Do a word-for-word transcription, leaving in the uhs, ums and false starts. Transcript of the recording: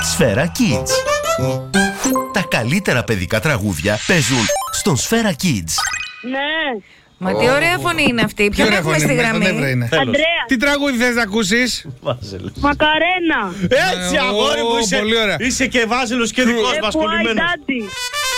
Σφαίρα Kids. Τα καλύτερα παιδικά τραγούδια παίζουν στον Σφαίρα Kids. Ναι. Μα τι ωραία φωνή είναι αυτή. Ποιον έχουμε στη γραμμή? Αντρέα. Τι τραγούδι θες να ακούσεις? Μακαρένα. Έτσι, αγόρι μου, Ω, είσαι, πολύ ωραία. είσαι και βάζελος και δικός μας Why κολλημένος. daddy.